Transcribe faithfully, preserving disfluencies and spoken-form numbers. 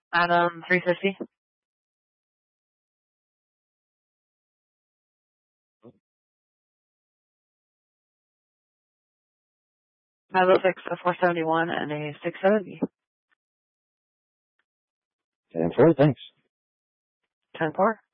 Atom three fifty. five oh six, a four seventy-one, and a six seventy. ten four, thanks. ten four.